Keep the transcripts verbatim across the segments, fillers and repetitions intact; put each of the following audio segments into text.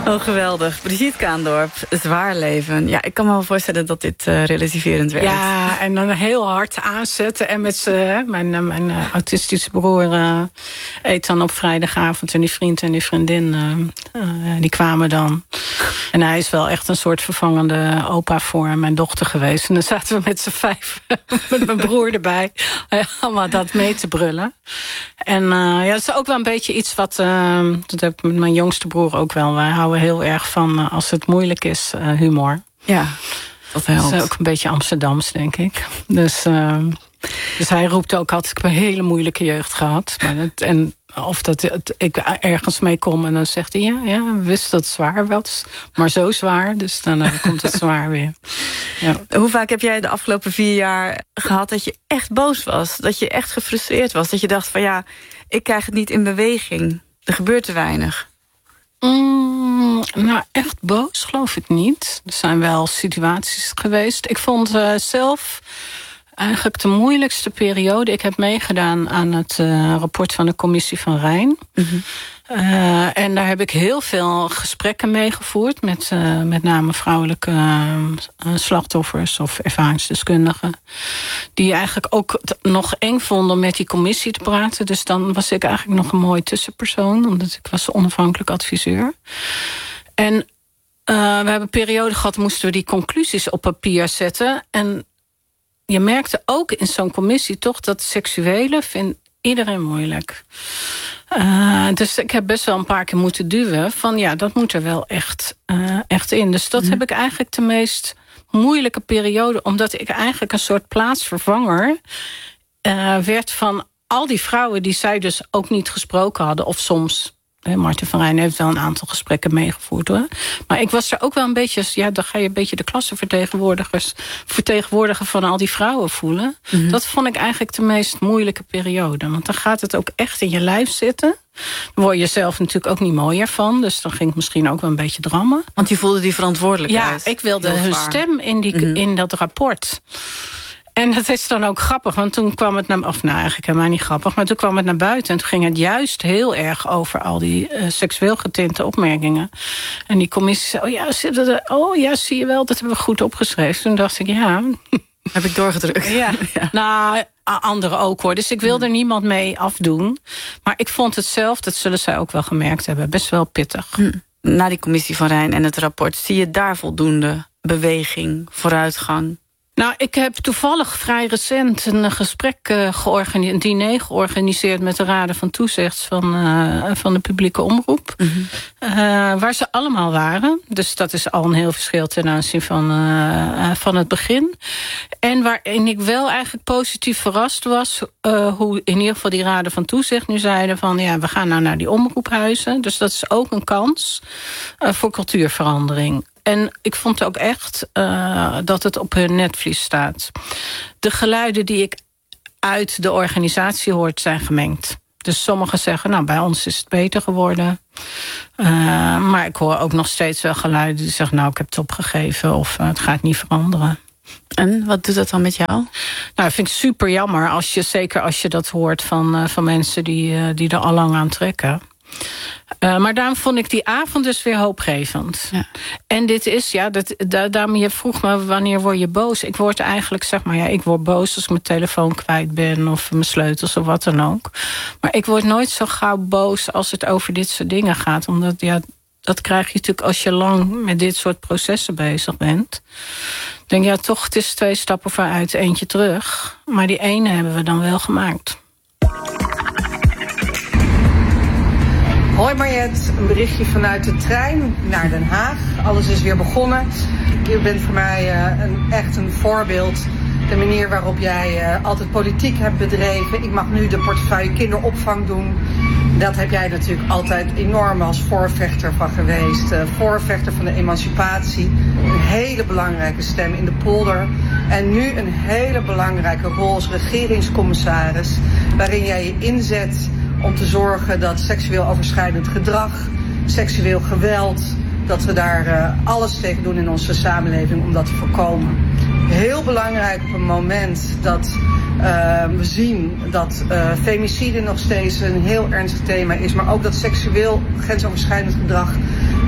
Oh, geweldig. Brigitte Kaandorp, Zwaar leven. Ja, ik kan me wel voorstellen dat dit uh, relativerend werkt. Ja, en dan heel hard aanzetten. En met z'n, mijn, mijn uh, autistische broer uh, eet dan op vrijdagavond. En die vriend en die vriendin, uh, uh, die kwamen dan. En hij is wel echt een soort vervangende opa voor mijn dochter geweest. En dan zaten we met z'n vijf, met mijn broer erbij, allemaal dat mee te brullen. En uh, ja, dat is ook wel een beetje iets wat, uh, dat heb ik met mijn jongste broer ook wel. Wij houden heel erg van, uh, als het moeilijk is, uh, humor. Ja, dat helpt. Dat is ook een beetje Amsterdams, denk ik. Dus, uh, dus hij roept ook altijd, ik heb een hele moeilijke jeugd gehad. Maar het, en of dat het, ik ergens mee kom en dan zegt hij, ja, ja, we wisten dat het zwaar was. Maar zo zwaar, dus dan uh, komt het zwaar weer. Ja. Hoe vaak heb jij de afgelopen vier jaar gehad dat je echt boos was? Dat je echt gefrustreerd was? Dat je dacht van ja, ik krijg het niet in beweging. Er gebeurt te weinig. Mm, nou, echt boos geloof ik niet. Er zijn wel situaties geweest. Ik vond uh, zelf eigenlijk de moeilijkste periode. Ik heb meegedaan aan het uh, rapport van de commissie van Rijn. Mm-hmm. Uh, en daar heb ik heel veel gesprekken mee gevoerd met uh, met name vrouwelijke uh, slachtoffers of ervaringsdeskundigen. Die eigenlijk ook t- nog eng vonden om met die commissie te praten. Dus dan was ik eigenlijk nog een mooie tussenpersoon, omdat ik was onafhankelijk adviseur. En uh, we hebben een periode gehad, moesten we die conclusies op papier zetten. En je merkte ook in zo'n commissie toch dat seksuele vindt iedereen moeilijk. Uh, dus ik heb best wel een paar keer moeten duwen van ja, dat moet er wel echt, uh, echt in. Dus dat mm. heb ik eigenlijk de meest moeilijke periode, omdat ik eigenlijk een soort plaatsvervanger uh, werd van al die vrouwen die zij dus ook niet gesproken hadden, of soms. Marten van Rijn heeft wel een aantal gesprekken meegevoerd, hoor. Maar ik was er ook wel een beetje, ja, dan ga je een beetje de klassenvertegenwoordigers vertegenwoordiger van al die vrouwen voelen. Mm-hmm. Dat vond ik eigenlijk de meest moeilijke periode. Want dan gaat het ook echt in je lijf zitten. Daar word je zelf natuurlijk ook niet mooier van. Dus dan ging ik misschien ook wel een beetje drammen. Want je voelde die verantwoordelijkheid. Ja, ik wilde hun stem in, die, mm-hmm. in dat rapport. En dat is dan ook grappig, want toen kwam het naar... of nou, eigenlijk helemaal niet grappig, maar toen kwam het naar buiten. En toen ging het juist heel erg over al die uh, seksueel getinte opmerkingen. En die commissie zei, oh ja, zitten er, oh ja, zie je wel, dat hebben we goed opgeschreven. Toen dacht ik, ja... Heb ik doorgedrukt. Ja, ja. Nou, anderen ook, hoor. Dus ik wilde er niemand mee afdoen. Maar ik vond het zelf, dat zullen zij ook wel gemerkt hebben, best wel pittig. Hm. Na die commissie van Rijn en het rapport, zie je daar voldoende beweging, vooruitgang? Nou, ik heb toevallig vrij recent een gesprek uh, georganiseerd, een diner georganiseerd met de raden van toezicht van, uh, van de publieke omroep. Mm-hmm. Uh, waar ze allemaal waren. Dus dat is al een heel verschil ten aanzien van, uh, van het begin. En waarin ik wel eigenlijk positief verrast was, uh, hoe in ieder geval die raden van toezicht nu zeiden van ja, we gaan nou naar die omroephuizen. Dus dat is ook een kans uh, voor cultuurverandering. En ik vond ook echt uh, dat het op hun netvlies staat. De geluiden die ik uit de organisatie hoort zijn gemengd. Dus sommigen zeggen, nou, bij ons is het beter geworden. Uh, maar ik hoor ook nog steeds wel geluiden die zeggen, nou, ik heb het opgegeven of uh, het gaat niet veranderen. En wat doet dat dan met jou? Nou, dat vind ik super jammer, als je, zeker als je dat hoort van, uh, van mensen die, uh, die er al lang aan trekken. Uh, maar daarom vond ik die avond dus weer hoopgevend. Ja. En dit is, ja, dat, da, daarom je vroeg me wanneer word je boos. Ik word eigenlijk, zeg maar, ja, ik word boos als ik mijn telefoon kwijt ben of mijn sleutels of wat dan ook. Maar ik word nooit zo gauw boos als het over dit soort dingen gaat. Omdat, ja, dat krijg je natuurlijk als je lang met dit soort processen bezig bent. Ik denk, ja, toch, het is twee stappen vooruit, eentje terug. Maar die ene hebben we dan wel gemaakt. Hoi Mariette, een berichtje vanuit de trein naar Den Haag. Alles is weer begonnen. Je bent voor mij uh, een, echt een voorbeeld. De manier waarop jij uh, altijd politiek hebt bedreven. Ik mag nu de portefeuille kinderopvang doen. Dat heb jij natuurlijk altijd enorm als voorvechter van geweest. Uh, voorvechter van de emancipatie. Een hele belangrijke stem in de polder. En nu een hele belangrijke rol als regeringscommissaris. Waarin jij je inzet om te zorgen dat seksueel overschrijdend gedrag, seksueel geweld, dat we daar uh, alles tegen doen in onze samenleving om dat te voorkomen. Heel belangrijk op een moment dat uh, we zien dat uh, femicide nog steeds een heel ernstig thema is, maar ook dat seksueel grensoverschrijdend gedrag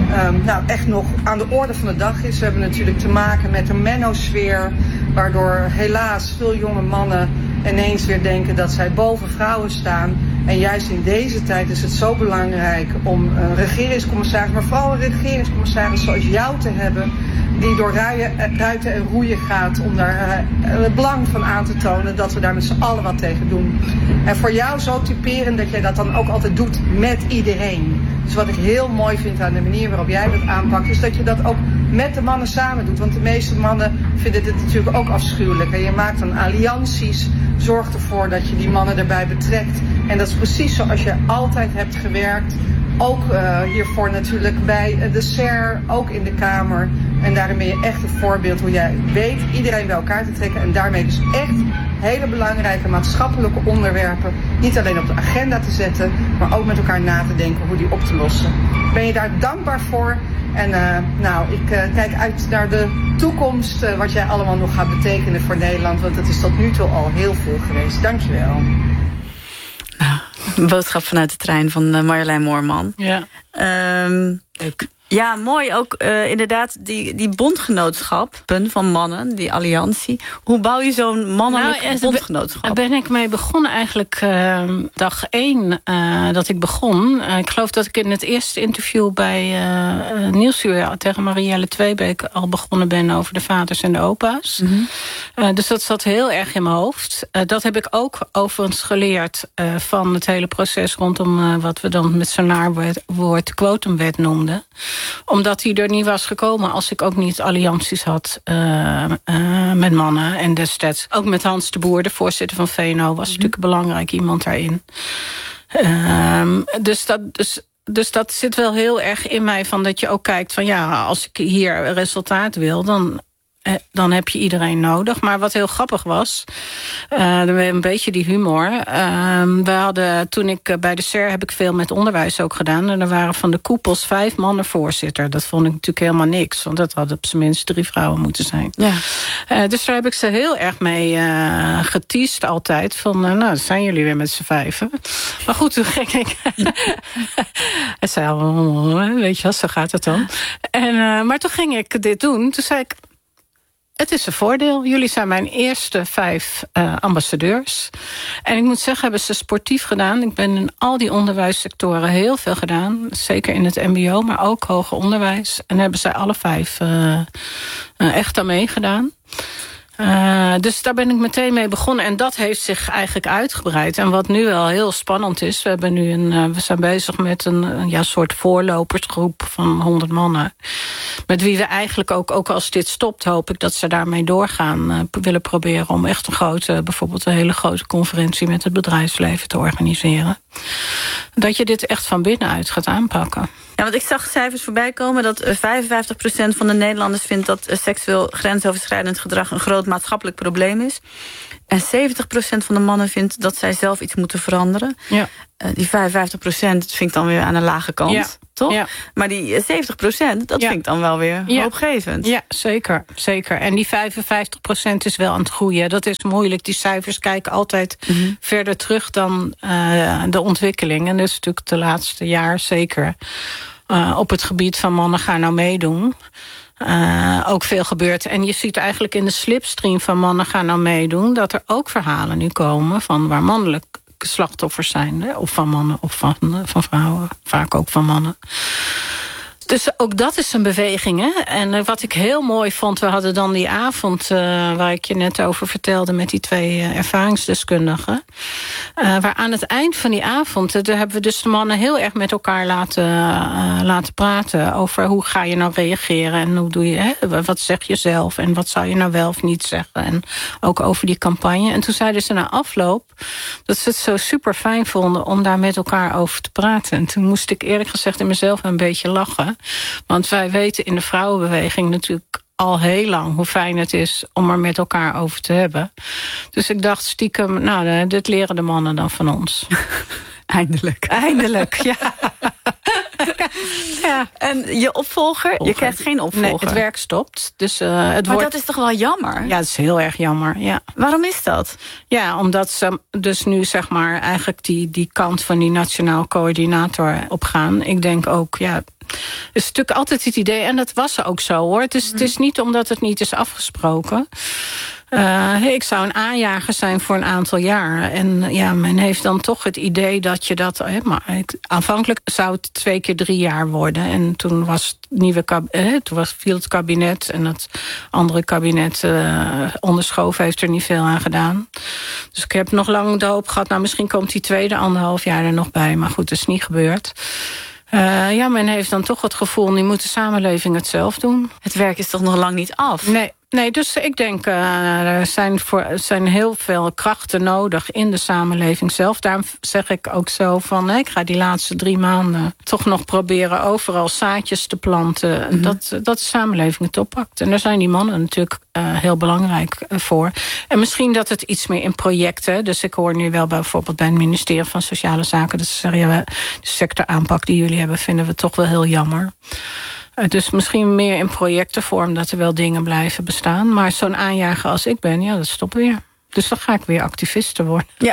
um, nou, echt nog aan de orde van de dag is. We hebben natuurlijk te maken met een manosfeer, waardoor helaas veel jonge mannen ineens weer denken dat zij boven vrouwen staan. En juist in deze tijd is het zo belangrijk om een regeringscommissaris, maar vooral een regeringscommissaris zoals jou te hebben, die door ruien, ruiten en roeien gaat om daar uh, het belang van aan te tonen dat we daar met z'n allen wat tegen doen. En voor jou zo typerend dat jij dat dan ook altijd doet met iedereen. Dus wat ik heel mooi vind aan de manier waarop jij dat aanpakt, is dat je dat ook met de mannen samen doet. Want de meeste mannen vinden dit natuurlijk ook afschuwelijk. En je maakt dan allianties, zorgt ervoor dat je die mannen erbij betrekt. En dat is precies zoals je altijd hebt gewerkt. Ook uh, hiervoor natuurlijk bij de S E R, ook in de Kamer. En daarin ben je echt een voorbeeld hoe jij weet iedereen bij elkaar te trekken. En daarmee dus echt hele belangrijke maatschappelijke onderwerpen niet alleen op de agenda te zetten, maar ook met elkaar na te denken hoe die op te lossen. Ben je daar dankbaar voor? En uh, nou, ik uh, kijk uit naar de toekomst, uh, wat jij allemaal nog gaat betekenen voor Nederland. Want het is tot nu toe al heel veel geweest. Dankjewel. Nou, een boodschap vanuit de trein van uh, Marjolein Moorman. Ja. Um, Leuk. Ja, mooi. Ook uh, inderdaad die, die bondgenootschap van mannen, die alliantie. Hoe bouw je zo'n mannelijk nou, bondgenootschap? Daar ben ik mee begonnen eigenlijk uh, dag één uh, dat ik begon. Uh, ik geloof dat ik in het eerste interview bij uh, Nieuwsuur tegen Marielle Tweebeek al begonnen ben over de vaders en de opa's. Mm-hmm. Uh, dus dat zat heel erg in mijn hoofd. Uh, dat heb ik ook overigens geleerd uh, van het hele proces rondom uh, wat we dan met zo'n naar woord quotumwet noemden. Omdat hij er niet was gekomen als ik ook niet allianties had uh, uh, met mannen. En destijds ook met Hans de Boer, de voorzitter van V N O, was mm-hmm. natuurlijk een belangrijk iemand daarin. Uh, dus, dat, dus, dus dat zit wel heel erg in mij, van dat je ook kijkt van ja, als ik hier resultaat wil, dan dan heb je iedereen nodig. Maar wat heel grappig was, uh, een beetje die humor. Uh, we hadden, toen ik bij de S E R heb ik veel met onderwijs ook gedaan. En er waren van de koepels vijf mannen voorzitter. Dat vond ik natuurlijk helemaal niks. Want dat hadden op zijn minst drie vrouwen moeten zijn. Ja. Uh, dus daar heb ik ze heel erg mee uh, geteased altijd. Van, uh, nou, zijn jullie weer met z'n vijven. Maar goed, toen ging ik... Hij zei al, weet je wel, zo gaat het dan. En, uh, maar toen ging ik dit doen. Toen zei ik, het is een voordeel. Jullie zijn mijn eerste vijf uh, ambassadeurs. En ik moet zeggen, hebben ze sportief gedaan. Ik ben in al die onderwijssectoren heel veel gedaan. Zeker in het mbo, maar ook hoger onderwijs. En hebben zij alle vijf uh, uh, echt aan meegedaan. Uh, dus daar ben ik meteen mee begonnen. En dat heeft zich eigenlijk uitgebreid. En wat nu wel heel spannend is, we hebben nu een, uh, we zijn bezig met een, een ja, soort voorlopersgroep van honderd mannen. Met wie we eigenlijk ook, ook als dit stopt, hoop ik dat ze daarmee doorgaan. Uh, willen proberen om echt een grote, bijvoorbeeld een hele grote conferentie met het bedrijfsleven te organiseren. Dat je dit echt van binnenuit gaat aanpakken. Ja, want ik zag cijfers voorbij komen dat vijfenvijftig procent van de Nederlanders vindt dat seksueel grensoverschrijdend gedrag een groot maatschappelijk probleem is. En zeventig procent van de mannen vindt dat zij zelf iets moeten veranderen. Ja. Uh, die vijfenvijftig procent vind ik dan weer aan een lage kant, ja. toch? Ja. Maar die zeventig procent, dat ja. vind ik dan wel weer ja. hoopgevend. Ja, zeker, zeker. En die vijfenvijftig procent is wel aan het groeien. Dat is moeilijk. Die cijfers kijken altijd mm-hmm. verder terug dan uh, de ontwikkeling. En dat is natuurlijk de laatste jaar zeker uh, op het gebied van mannen gaan nou meedoen. Uh, ook veel gebeurt. En je ziet eigenlijk in de slipstream van mannen gaan nou meedoen, dat er ook verhalen nu komen van waar mannelijk slachtoffers zijn. Hè? Of van mannen of van, van vrouwen. Vaak ook van mannen. Dus ook dat is een beweging. Hè? En uh, wat ik heel mooi vond, we hadden dan die avond uh, waar ik je net over vertelde met die twee uh, ervaringsdeskundigen. Uh, waar aan het eind van die avond, uh, daar hebben we dus de mannen heel erg met elkaar laten, uh, laten praten over hoe ga je nou reageren en hoe doe je, hè? Wat zeg je zelf en wat zou je nou wel of niet zeggen. En ook over die campagne. En toen zeiden ze na afloop dat ze het zo super fijn vonden om daar met elkaar over te praten. En toen moest ik eerlijk gezegd in mezelf een beetje lachen. Want wij weten in de vrouwenbeweging natuurlijk al heel lang hoe fijn het is om er met elkaar over te hebben. Dus ik dacht stiekem, nou, dit leren de mannen dan van ons. Eindelijk. Eindelijk, ja. ja. En je opvolger? Je krijgt geen opvolger. Nee, het werk stopt. Dus, uh, het maar wordt... dat is toch wel jammer? Ja, dat is heel erg jammer, ja. Waarom is dat? Ja, omdat ze dus nu zeg maar eigenlijk die, die kant van die nationaal coördinator opgaan. Ik denk ook, ja, het is natuurlijk altijd het idee, en dat was ook zo hoor. Het is, mm. het is niet omdat het niet is afgesproken. Uh, ik zou een aanjager zijn voor een aantal jaar. En ja, men heeft dan toch het idee dat je dat... Hè, maar het, aanvankelijk zou het twee keer drie jaar worden. En toen, was het nieuwe kab, eh, toen was, viel het kabinet en het andere kabinet uh, onderschoven, heeft er niet veel aan gedaan. Dus ik heb nog lang de hoop gehad, nou misschien komt die tweede anderhalf jaar er nog bij. Maar goed, dat is niet gebeurd. Uh, ja, men heeft dan toch het gevoel, nu moet de samenleving het zelf doen. Het werk is toch nog lang niet af? Nee. Nee, dus ik denk, uh, er zijn, voor, er zijn heel veel krachten nodig in de samenleving zelf. Daarom zeg ik ook zo van, nee, ik ga die laatste drie maanden toch nog proberen overal zaadjes te planten. Mm-hmm. Dat, dat de samenleving het oppakt. En daar zijn die mannen natuurlijk uh, heel belangrijk voor. En misschien dat het iets meer in projecten. Dus ik hoor nu wel bijvoorbeeld bij het ministerie van Sociale Zaken, dat ze zeggen, ja, de sectoraanpak die jullie hebben, vinden we toch wel heel jammer. Dus misschien meer in projectenvorm dat er wel dingen blijven bestaan. Maar zo'n aanjager als ik ben, ja, dat stopt weer. Dus dan ga ik weer activiste worden. Ja.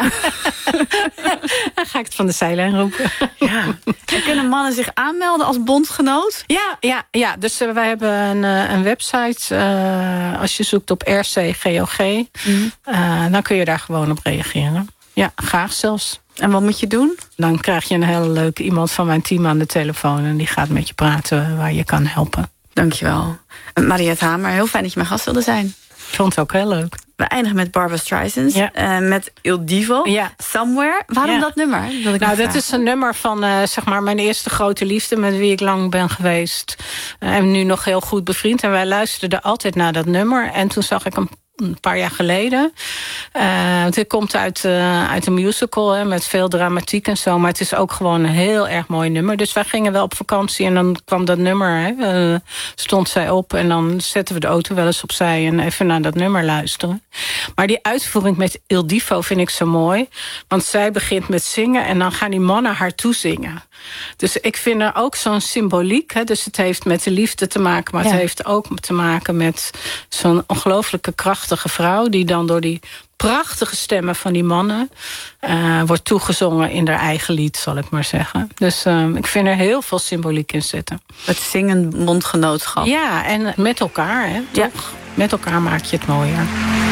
Dan ga ik het van de zijlijn roepen. Ja. En kunnen mannen zich aanmelden als bondgenoot? Ja, ja, ja. Dus uh, wij hebben een, uh, een website. Uh, als je zoekt op R C G O G, mm-hmm. uh, dan kun je daar gewoon op reageren. Ja, graag zelfs. En wat moet je doen? Dan krijg je een hele leuke iemand van mijn team aan de telefoon. En die gaat met je praten waar je kan helpen. Dankjewel. Mariette Hamer, heel fijn dat je mijn gast wilde zijn. Ik vond het ook heel leuk. We eindigen met Barbra Streisand. Ja. Uh, met Il Divo. Ja. Somewhere. Waarom ja. dat nummer? Dat ik nou, dat is een nummer van uh, zeg maar mijn eerste grote liefde, met wie ik lang ben geweest. Uh, en nu nog heel goed bevriend. En wij luisterden altijd naar dat nummer. En toen zag ik hem een paar jaar geleden. Uh, het komt uit, uh, uit een musical, hè, met veel dramatiek en zo. Maar het is ook gewoon een heel erg mooi nummer. Dus wij gingen wel op vakantie en dan kwam dat nummer. Hè, uh, stond zij op en dan zetten we de auto wel eens opzij en even naar dat nummer luisteren. Maar die uitvoering met Il Divo vind ik zo mooi. Want zij begint met zingen en dan gaan die mannen haar toezingen. Dus ik vind er ook zo'n symboliek. Hè, dus het heeft met de liefde te maken, maar ja. het heeft ook te maken met zo'n ongelooflijke krachtige vrouw die dan door die prachtige stemmen van die mannen uh, wordt toegezongen in haar eigen lied, zal ik maar zeggen. Dus uh, ik vind er heel veel symboliek in zitten. Het zingen bondgenootschap. Ja, en met elkaar, hè, toch? Ja. Met elkaar maak je het mooier.